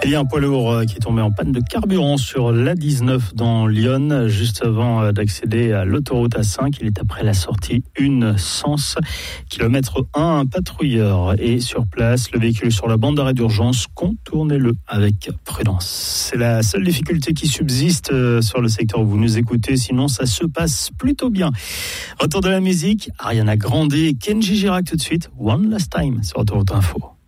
Il y a un poids lourd qui est tombé en panne de carburant sur l'A19 dans Lyon, juste avant d'accéder à l'autoroute A5. Il est après la sortie 1 sens, kilomètre 1. Un patrouilleur est sur place. Le véhicule sur la bande d'arrêt d'urgence. Contournez-le avec prudence. C'est la seule difficulté qui subsiste sur le secteur où vous nous écoutez. Sinon, ça se passe plutôt bien. Retour de la musique. Ariana Grande et Kenji Girac tout de suite. One Last Time sur Autoroute Info.